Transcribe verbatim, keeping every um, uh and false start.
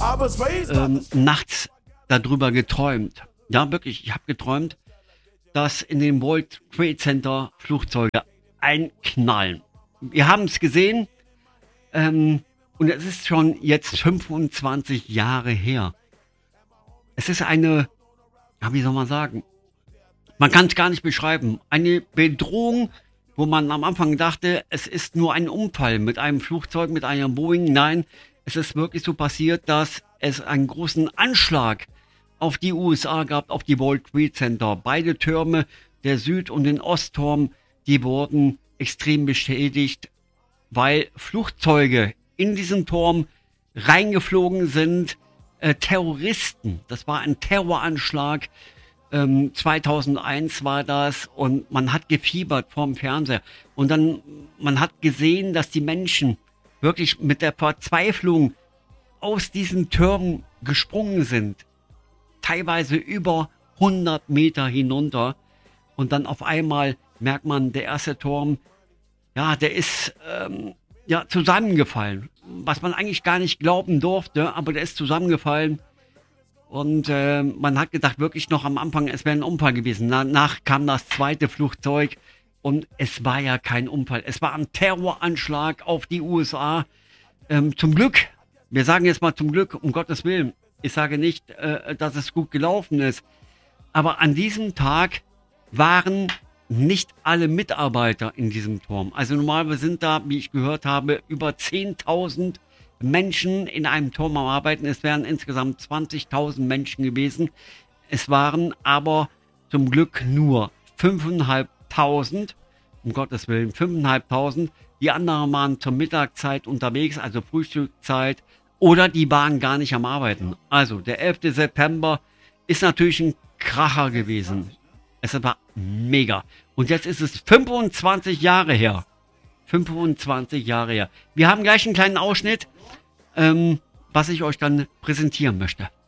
ähm, nachts darüber geträumt. Ja, wirklich, ich habe geträumt, dass in dem World Trade Center Flugzeuge einknallen. Wir haben es gesehen ähm, und es ist schon jetzt fünfundzwanzig Jahre her. Es ist eine, ja, wie soll man sagen, man kann es gar nicht beschreiben, eine Bedrohung, wo man am Anfang dachte, es ist nur ein Unfall mit einem Flugzeug, mit einer Boeing. Nein, es ist wirklich so passiert, dass es einen großen Anschlag auf die U S A gab, auf die World Trade Center. Beide Türme, der Süd- und den Ostturm, die wurden extrem beschädigt, weil Flugzeuge in diesen Turm reingeflogen sind. Äh, Terroristen, das war ein Terroranschlag. Ähm, zweitausendeins war das und man hat gefiebert vorm Fernseher. Und dann, man hat gesehen, dass die Menschen wirklich mit der Verzweiflung aus diesen Türmen gesprungen sind. Teilweise über hundert Meter hinunter. Und dann auf einmal merkt man, der erste Turm, ja, der ist ähm, ja, zusammengefallen. Was man eigentlich gar nicht glauben durfte, aber der ist zusammengefallen. Und äh, man hat gedacht, wirklich noch am Anfang, es wäre ein Unfall gewesen. Danach kam das zweite Flugzeug und es war ja kein Unfall. Es war ein Terroranschlag auf die U S A. Ähm, zum Glück, wir sagen jetzt mal zum Glück, um Gottes Willen. Ich sage nicht, äh, dass es gut gelaufen ist. Aber an diesem Tag waren nicht alle Mitarbeiter in diesem Turm. Also normalerweise sind da, wie ich gehört habe, über zehntausend Menschen in einem Turm am Arbeiten. Es wären insgesamt zwanzigtausend Menschen gewesen. Es waren aber zum Glück nur fünftausendfünfhundert, um Gottes Willen, fünftausendfünfhundert. Die anderen waren zur Mittagszeit unterwegs, also Frühstückszeit, oder die waren gar nicht am Arbeiten. Also der elfte September ist natürlich ein Kracher gewesen. Es war mega. Und jetzt ist es fünfundzwanzig Jahre her. fünfundzwanzig Jahre her. Wir haben gleich einen kleinen Ausschnitt, ähm, was ich euch dann präsentieren möchte.